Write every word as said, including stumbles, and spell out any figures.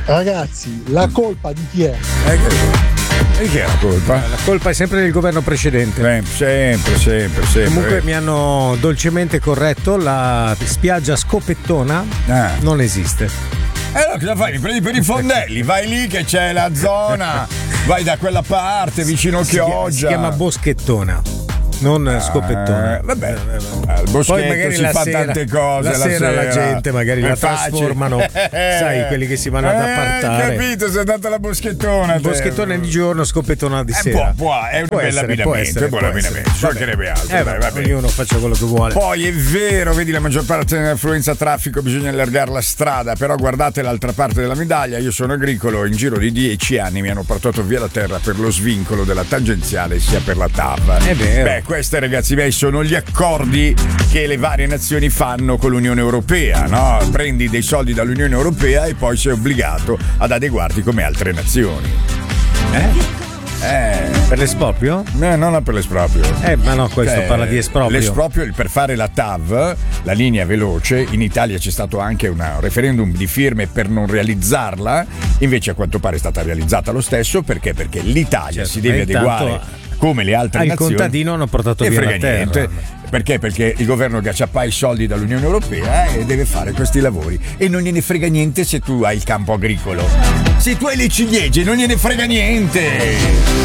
Ragazzi, la colpa di chi è? Eh, E chi è la colpa? La colpa è sempre del governo precedente. Eh, sempre, sempre, sempre. Comunque eh. mi hanno dolcemente corretto, la spiaggia Scopettona Ah. non esiste. E allora cosa fai? Mi prendi per i fondelli, vai lì che c'è la zona, vai da quella parte vicino Si chiama, Chioggia. si chiama Boschettona, non Scopettona. Eh, vabbè, al boschetto Poi magari si la fa sera, tante cose. la sera la gente magari È la facile. trasformano, sai, quelli che si vanno ad Eh, appartare. capito, sei andata alla boschettona. te. Boschettone di giorno, Scopettona di Eh, sera. può, può, è un Può bel essere, può abbinamento, essere, è buon può abbinamento, essere. ci mancherebbe altro. Eh, dai, vabbè, va bene. ognuno faccia quello che vuole. Poi è vero, vedi, la maggior parte dell'affluenza traffico bisogna allargare la strada, però guardate l'altra parte della medaglia. Io sono agricolo, in giro di dieci anni mi hanno portato via la terra per lo svincolo della tangenziale sia per la T A V. È vero. Beh, questi ragazzi miei sono gli accordi che le varie nazioni fanno con l'Unione Europea, no? Prendi dei soldi dall'Unione Europea e poi sei obbligato ad adeguarti come altre nazioni. Eh? Eh, Per l'esproprio? no, non per l'esproprio. Eh, ma no, questo Cioè, parla di esproprio. L'esproprio per fare la T A V, la linea veloce. In Italia c'è stato anche un referendum di firme per non realizzarla, invece a quanto pare è stata realizzata lo stesso. Perché? Perché l'Italia Certo, si deve ma intanto adeguare come le altre al nazioni. contadino hanno portato E via frega la terra. niente. Perché? Perché il governo gacciapà i soldi dall'Unione Europea e deve fare questi lavori. E non gliene frega niente se tu hai il campo agricolo. Se tu hai le ciliegie non gliene frega niente.